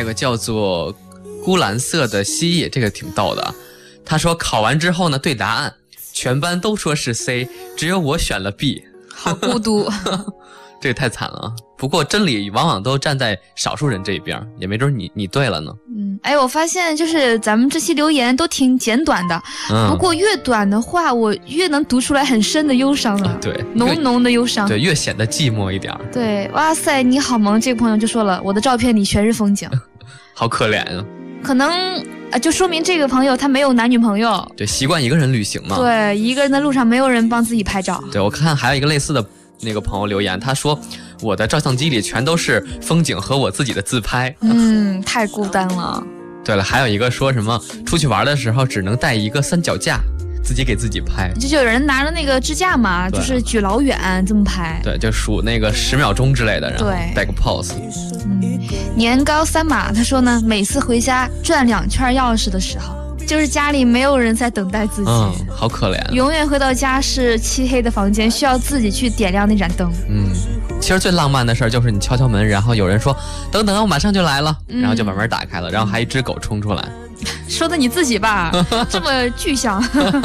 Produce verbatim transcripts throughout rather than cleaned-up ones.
个叫做钴蓝色的蜥蜴，这个挺逗的。他说考完之后呢，对答案，全班都说是 C， 只有我选了 B， 好孤独。 这个太惨了。不过真理往往都站在少数人这一边，也没准你你对了呢。 嗯，哎，我发现就是咱们这期留言都挺简短的，嗯、不过越短的话，我越能读出来很深的忧伤了。 啊、对， 浓浓的忧伤。 对，越显得寂寞一点。 对，哇塞，你好萌！这个朋友就说了，我的照片里全是风景， 好可怜啊。 可能啊，就说明这个朋友他没有男女朋友， 对，习惯一个人旅行嘛。 对，一个人的路上没有人帮自己拍照。 对，我看还有一个类似的。那个朋友留言，他说我的照相机里全都是风景和我自己的自拍。 嗯，太孤单了。 对了，还有一个说什么出去玩的时候只能带一个三脚架，自己给自己拍。 就有人拿着那个支架嘛，就是举老远这么拍。 对，就数那个十秒钟之类的，然后带个 pose。 嗯，年糕三马他说呢，每次回家转两圈钥匙的时候，就是家里没有人在等待自己， 嗯，好可怜。 永远回到家是漆黑的房间，需要自己去点亮那盏灯。 嗯，其实最浪漫的事儿就是你敲敲门，然后有人说等等，我马上就来了，嗯、然后就把门打开了，然后还一只狗冲出来。 说的你自己吧，这么具象。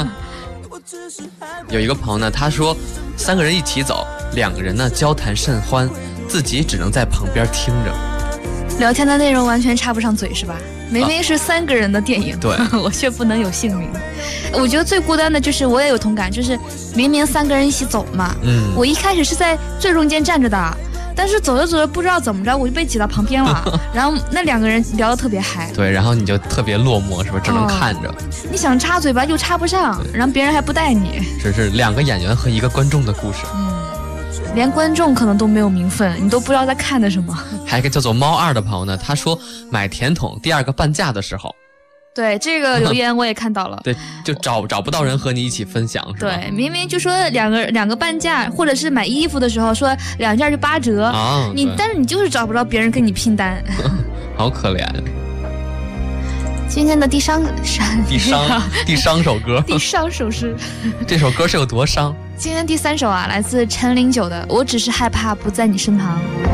有一个朋友呢，他说三个人一起走，两个人呢交谈甚欢，自己只能在旁边听着。 聊天的内容完全插不上嘴是吧？明明是三个人的电影， 对、啊， 我却不能有姓名。我觉得最孤单的就是我也有同感，就是明明三个人一起走嘛，嗯，我一开始是在最中间站着的，但是走着走着不知道怎么着我就被挤到旁边了，然后那两个人聊得特别嗨， 对，然后你就特别落寞，是不是？只能看着、哦， 你想插嘴巴又插不上，然后别人还不带你， 这是两个演员和一个观众的故事。 嗯。连观众可能都没有名分，你都不知道在看的什么。 还有一个叫做猫二的朋友呢，他说买甜筒第二个半价的时候， 对这个留言我也看到了。 对，就找找不到人和你一起分享，是吧？ 对，明明就说两个两个半价，或者是买衣服的时候说两件就八折啊，你但是你就是找不着别人跟你拼单， 好可怜。 今天的第三第三第三首歌， 第三首诗， 这首歌是有多伤？ 今天第三首啊，来自陈零九的《我只是害怕不在你身旁》。